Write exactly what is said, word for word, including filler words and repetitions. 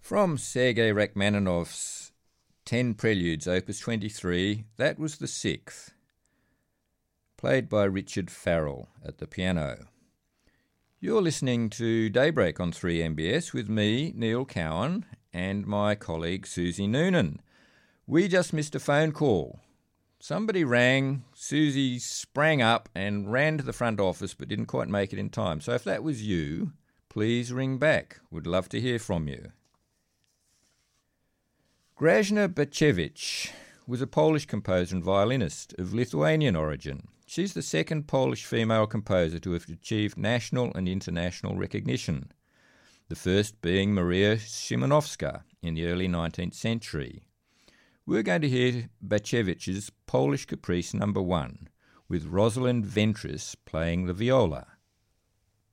From Sergei Rachmaninoff's Ten Preludes, Opus twenty-three, that was the sixth, played by Richard Farrell at the piano. You're listening to Daybreak on three M B S with me, Neil Cowan, and my colleague Susie Noonan. We just missed a phone call. Somebody rang, Susie sprang up and ran to the front office but didn't quite make it in time. So if that was you, please ring back. Would love to hear from you. Grażyna Bacewicz was a Polish composer and violinist of Lithuanian origin. She's the second Polish female composer to have achieved national and international recognition, the first being Maria Szymanowska in the early nineteenth century. We're going to hear Bacewicz's Polish Caprice number one, with Rosalind Ventris playing the viola.